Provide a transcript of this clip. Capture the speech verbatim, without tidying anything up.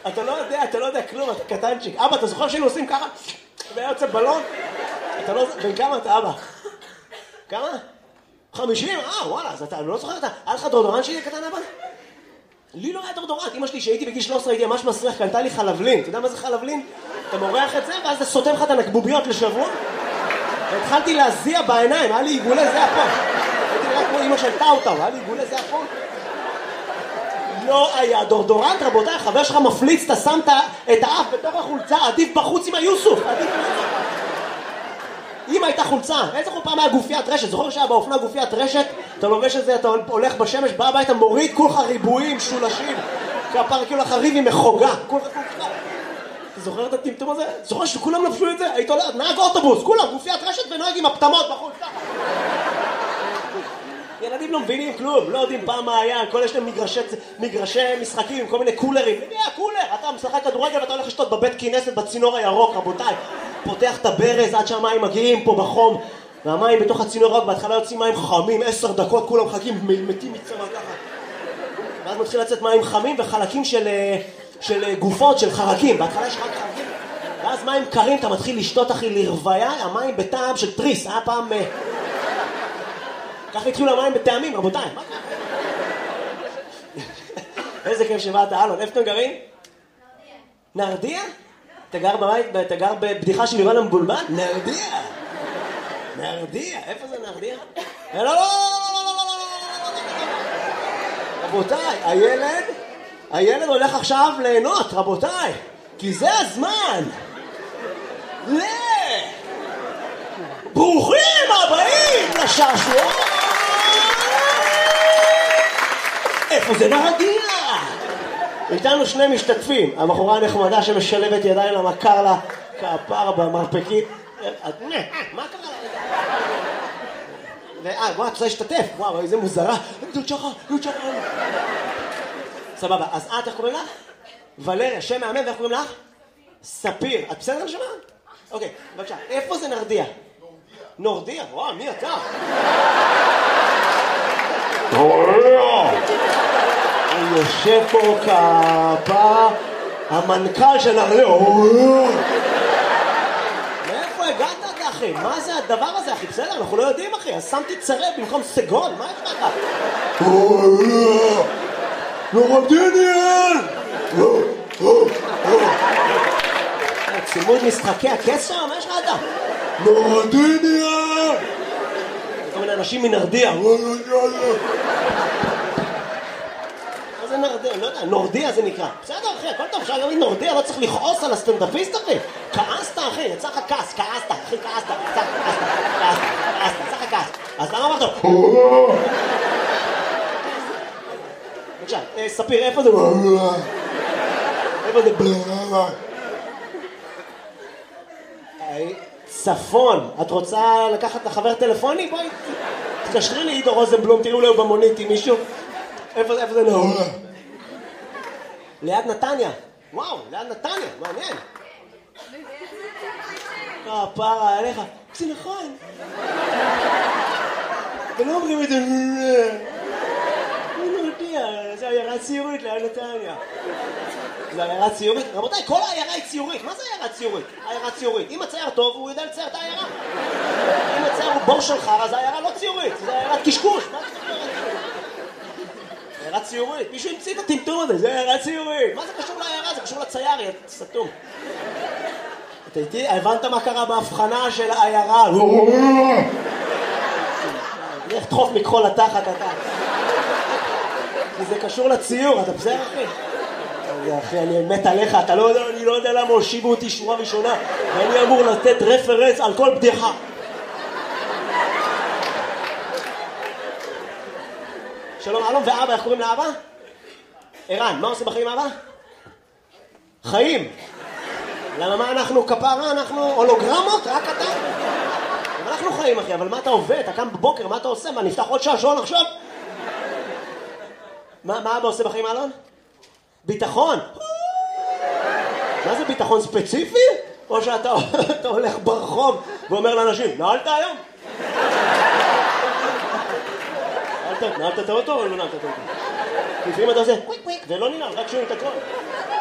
אתה לא יודע, אתה לא יודע כלום, אתה קטנצ'יק. אבא, אתה זוכר שהיינו עושים ככה? והיה יוצא בלון? אתה לא... בן כמה אתה, אבא? כמה? חמישים? אה, וואלה, אז אתה לא זוכר, אתה... היה לך דורדורנט שלי קטן, אבא? לי לא היה דורדורנט. אמא שלי, שהייתי בגיל שלוש עשרה, הייתי ממש מסריח, קנתה לי חלבלין. אתה יודע מה זה חלבלין? אתה מורח את זה, ואז אתה סותם לך את הנקבוביות לשבוע. והתחלתי להזיע בעיניים, היה לי עיגולי זה פה. הייתי נראה כמו אמא של טאוטאו, היה לי עיגולי זה פה. לא היה דורדורנט, רבותיי, חבר שלך מפליץ, אתה שמת את האף בתוך החולצה, עדיף בחוץ עם היוסוף, עדיף בחוץ. אם הייתה חולצה, איזה פעם היה גופיית רשת, זוכר שהיה באופנה גופיית רשת, אתה לובש את זה, אתה הולך בשמש, בא הביתה, מוריד כולך ריבועים, שולשים, כפר כאילו לך ריב עם מחוגה, כולך כולך. אתה זוכר את הטמטום הזה? זוכר שכולם לבשו את זה? היית עולה, נהג אוטובוס, כולם, גופיית רשת ונהג עם הפטמות בחולצה. ילדים לא מבינים כלום, לא יודעים פעם מה היה, כל יש להם מגרשי, מגרשי משחקים, כל מיני קולרים. מי הקולר? אתה משחק כדורגל ואתה הולך לשתות בבית כנסת בצינור הירוק, רבותיי. פותח את הברז עד שהמים מגיעים פה בחום, והמים בתוך הצינור הירוק, בהתחלה יוצאים מים חמים, עשר דקות, כולם חכים, מתים מצמא ככה. ואז מתחיל לצאת מים חמים וחלקים של, של גופות, של חרקים. בהתחלה יש רק חרקים, ואז מים קרים, אתה מתחיל לשתות אחי לרוויה, המים בטעם של טריס, היה פעם... ככה התחילו המים בטעמים, רבותיי. מה קרה? איזה כיף שבאת, אלון. איפה אתם גרים? נרדיה. נרדיה? אתה גר בבית, אתה גר בבדיחה של יובל המבולבל? נרדיה. נרדיה. איפה זה נרדיה? לא, לא, לא, לא, לא, לא, רבותיי, הילד, הילד הולך עכשיו ליהנות, רבותיי. כי זה הזמן. ל... ברוכים הבאים לשעשוע. איפה זה נרדיה? איתנו שני משתתפים, הבחורה הנחמדה שמשלבת ידיים למכר לה כפר במרפקית. מה קרה לה? אה, וואו, את רוצה להשתתף? וואו, איזה מוזרה. דוד שחר, דוד שחר. סבבה, אז את, איך קוראים לך? ולריה, שם מאמן, ואיך קוראים לך? ספיר. את בסדר נשמה? אוקיי, בבקשה. איפה זה נרדיה? נורדיה. וואו, מי אתה? אני יושב פה כפה המנכ"ל של נרדיה. מאיפה הגעת אתה אחי? מה זה הדבר הזה אחי? בסדר, אנחנו לא יודעים אחי. אז שמתי צרב במקום סגול. מה יש לך? נורדיניאן! צימוד משחקי הקסר? מה יש לך אתה? נורדיניאן! כל מיני אנשים מנרדיה. מה זה נרדיה? לא יודע, נורדיה זה נקרא. בסדר אחי, הכל טוב, אפשר להגיד נורדיה, לא צריך לכעוס על הסטנדאפיסט אחי. כעסת אחי, יצא לך כעס, כעסת, אחי כעסת, יצא לך כעסת, כעסת, כעסת, יצא לך כעס. אז למה אמרת? בבקשה, ספיר, איפה זה? איפה זה? צפון, את רוצה לקחת לחבר טלפוני? בואי, תקשרי לי עידו רוזנבלום, תראו לו במונית עם מישהו. איפה זה? איפה זה? לא. ליד נתניה. וואו, ליד נתניה, מעניין. כפרה עליך. זה נכון. ולא אומרים את זה. אני לא יודע, זה עיירה ציורית ליד נתניה. זה עיירה ציורית? רבותיי, כל העיירה היא ציורית. מה זה עיירה ציורית? עיירה ציורית. אם הצייר טוב, הוא יודע לצייר את העיירה. אם הצייר הוא בור של חר, אז העיירה לא ציורית. זה עיירת קשקוש. מה זה עיירה ציורית? מישהו המציא את הטמטום הזה, זה עיירה ציורית. מה זה קשור לעיירה? זה קשור לצייר, יא סתום. אתה איתי? הבנת מה קרה בהבחנה של העיירה? לך תחוף מכחול לתחת, אתה. כי זה קשור לציור, אתה בסדר אחי? אחי, אני מת עליך, אתה לא יודע, אני לא יודע למה הושיבו אותי שורה ראשונה ואני אמור לתת רפרנס על כל בדיחה. שלום, אלון ואבא, איך קוראים לאבא? ערן, מה עושים בחיים אבא? חיים. למה מה אנחנו כפרה? אנחנו הולוגרמות? רק אתה? אנחנו חיים אחי, אבל מה אתה עובד? אתה קם בבוקר, מה אתה עושה? מה, נפתח עוד שעשון עכשיו? מה, מה אבא עושה בחיים אלון? ביטחון. מה זה ביטחון ספציפי? או שאתה הולך ברחוב ואומר לאנשים, נעלת היום? נעלת את האוטו או לא נעלת את האוטו? לפעמים אתה עושה קוויק קוויק ולא ננעל, רק שומעים את הכל.